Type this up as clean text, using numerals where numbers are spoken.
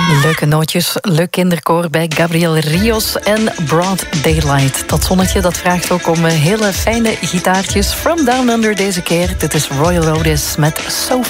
Leuke nootjes, leuk kinderkoor bij Gabriel Rios en Broad Daylight. Dat zonnetje dat vraagt ook om hele fijne gitaartjes. From Down Under deze keer. Dit is Royal Otis met So Far.